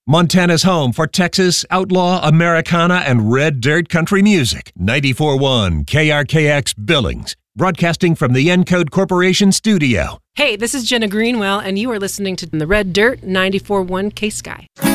Montana's home for Texas, outlaw, Americana, and red dirt country music. 94.1 KRKX Billings, broadcasting from the Encode Corporation studio. Hey, this is Jenna Greenwell, and you are listening to the Red Dirt 94.1 K-Sky.